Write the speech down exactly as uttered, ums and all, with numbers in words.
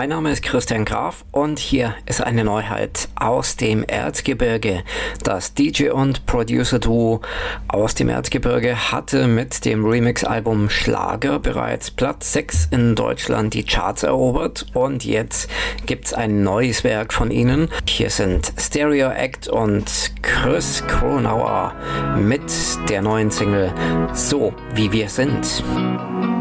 mein Name ist Christian Graf und hier ist eine Neuheit aus dem Erzgebirge. Das D J und Producer-Duo aus dem Erzgebirge hatte mit dem Remix-Album Schlager bereits Platz sechs in Deutschland die Charts erobert und jetzt gibt's ein neues Werk von ihnen. Hier sind Stereo Act und Chris Kronauer mit der neuen Single So wie wir sind.